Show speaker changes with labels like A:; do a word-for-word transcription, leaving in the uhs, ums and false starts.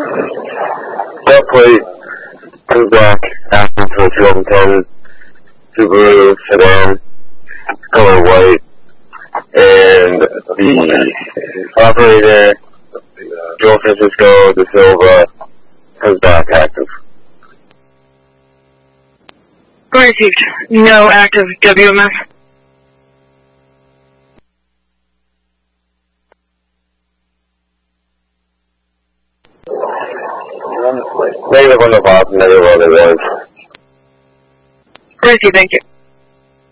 A: That plate comes back after to a two ten Subaru sedan, color white, and the operator, Joe Francisco De Silva, comes back active.
B: Received. No active W M S.
A: Negative on the bottom, negative on the ones.
B: Received, thank you.